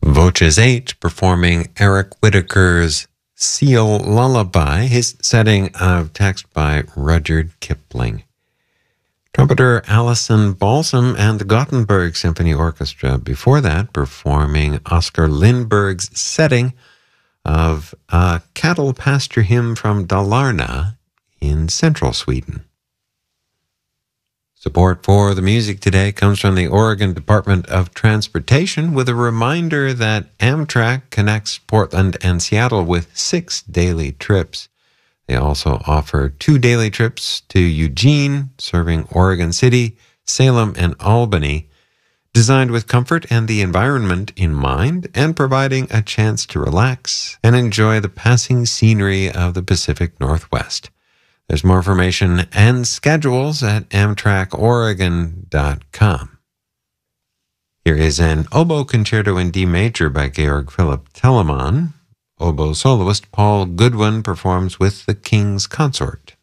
Voces 8 performing Eric Whitacre's Seal Lullaby, his setting of text by Rudyard Kipling. Trumpeter Alison Balsam and the Gothenburg Symphony Orchestra before that performing Oscar Lindberg's setting of a cattle pasture hymn from Dalarna in central Sweden. Support for the music today comes from the Oregon Department of Transportation with a reminder that Amtrak connects Portland and Seattle with 6 daily trips. They also offer 2 daily trips to Eugene, serving Oregon City, Salem, and Albany, designed with comfort and the environment in mind and providing a chance to relax and enjoy the passing scenery of the Pacific Northwest. There's more information and schedules at AmtrakOregon.com. Here is an oboe concerto in D major by Georg Philipp Telemann. Oboe soloist Paul Goodwin performs with the King's Consort.